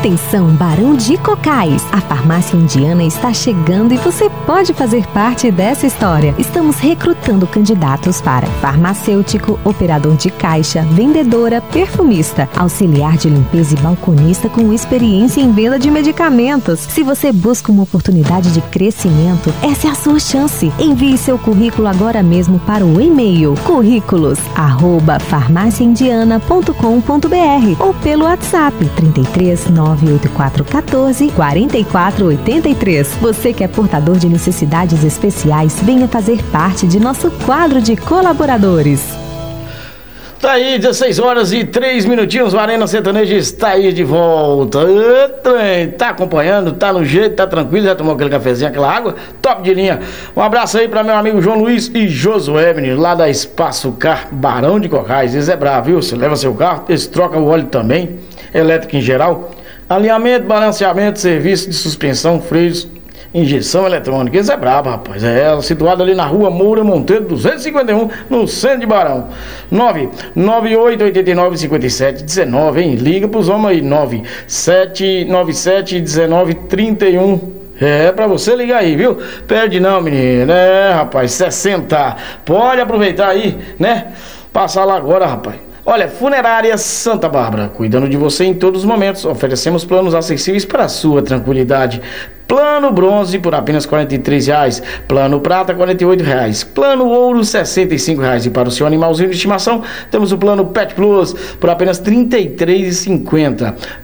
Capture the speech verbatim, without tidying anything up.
Atenção, Barão de Cocais! A farmácia indiana está chegando e você pode fazer parte dessa história. Estamos recrutando candidatos para farmacêutico, operador de caixa, vendedora, perfumista, auxiliar de limpeza e balconista com experiência em venda de medicamentos. Se você busca uma oportunidade de crescimento, essa é a sua chance. Envie seu currículo agora mesmo para o e-mail currículos arroba farmácia indiana ponto com ponto br ou pelo WhatsApp trinta e três, nove oito quatro um quatro, quatro quatro oito três. Você que é portador de necessidades especiais, venha fazer parte de nosso quadro de colaboradores. Tá aí, dezesseis horas e três minutinhos, o Arena Sertaneja está aí de volta. Tá acompanhando, tá no jeito, tá tranquilo, já tomou aquele cafezinho, aquela água, top de linha. Um abraço aí pra meu amigo João Luiz e Josué, menino, lá da Espaço Car, Barão de Cocais. Eles é bravo, viu? Você leva seu carro, eles trocam o óleo também, elétrico em geral, alinhamento, balanceamento, serviço de suspensão, freios, injeção eletrônica. Eles é brabo, rapaz. É situado ali na rua Moura Monteiro duzentos e cinquenta e um, no centro de Barão. nove nove oito oito nove cinco sete um nove, hein? Liga pros homens aí, nove sete nove sete um nove três um. É pra você ligar aí, viu? Perde não, menino. É, rapaz, sessenta. Pode aproveitar aí, né? Passar lá agora, rapaz. Olha, Funerária Santa Bárbara, cuidando de você em todos os momentos. Oferecemos planos acessíveis para a sua tranquilidade. Plano bronze por apenas quarenta e três reais. Plano prata, quarenta e oito reais. Plano ouro, sessenta e cinco reais. E para o seu animalzinho de estimação, temos o plano Pet Plus por apenas trinta e três reais e cinquenta centavos.